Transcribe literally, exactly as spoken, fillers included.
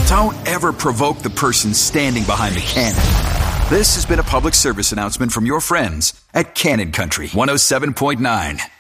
Don't ever provoke the person standing behind the cannon. This has been a public service announcement from your friends at Cannon Country one oh seven point nine.